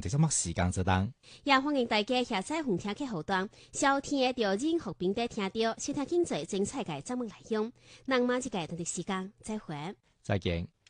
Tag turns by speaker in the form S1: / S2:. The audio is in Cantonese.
S1: 這什麼時間就當。
S2: 也歡迎大家下載紅聽嘅後段，收聽到任何平台聽到，收聽經濟精彩嘅節目內容。那麼這個段的時間再會，
S1: 再見。